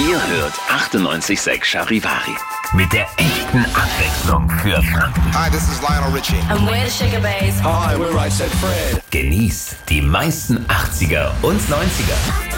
Ihr hört 98.6 Charivari. Mit der echten Abwechslung für Franken. Hi, this is Lionel Richie. And we're the Sugar Babes. Hi, we're Right Said Fred. Genießt die meisten 80er und 90er.